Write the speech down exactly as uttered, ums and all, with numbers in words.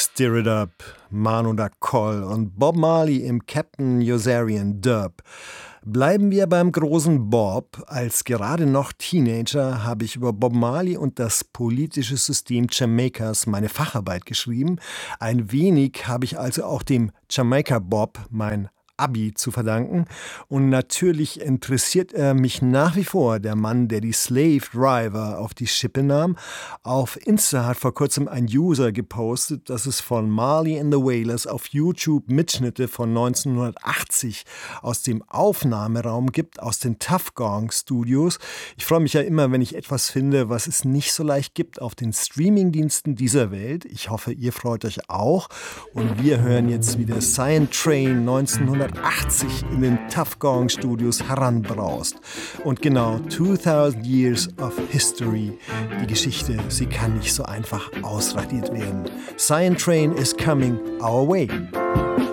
Stir It Up, Manu da Coll und Bob Marley im Captain Yossarian Dub. Bleiben wir beim großen Bob. Als gerade noch Teenager habe ich über Bob Marley und das politische System Jamaikas meine Facharbeit geschrieben. Ein wenig habe ich also auch dem Jamaica Bob mein Abi zu verdanken. Und natürlich interessiert er mich nach wie vor, der Mann, der die Slave Driver auf die Schippe nahm. Auf Insta hat vor kurzem ein User gepostet, dass es von Marley and the Wailers auf YouTube Mitschnitte von neunzehnhundertachtzig aus dem Aufnahmeraum gibt, aus den Tuff Gong Studios. Ich freue mich ja immer, wenn ich etwas finde, was es nicht so leicht gibt auf den Streamingdiensten dieser Welt. Ich hoffe, ihr freut euch auch. Und wir hören jetzt wieder Cyan Train neunzehnhundertachtzig in den Tuff Gong Studios heranbraust. Und genau, zweitausend Years of History. Die Geschichte, sie kann nicht so einfach ausradiert werden. Cyan Train is coming our way.